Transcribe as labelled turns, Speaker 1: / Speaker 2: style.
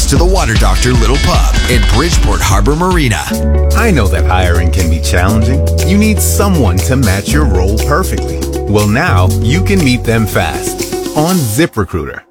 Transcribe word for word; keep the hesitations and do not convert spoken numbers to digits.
Speaker 1: to the Water Doctor Little Pub in Bridgeport Harbor Marina.
Speaker 2: I know that hiring can be challenging. You need someone to match your role perfectly. Well, now you can meet them fast on ZipRecruiter.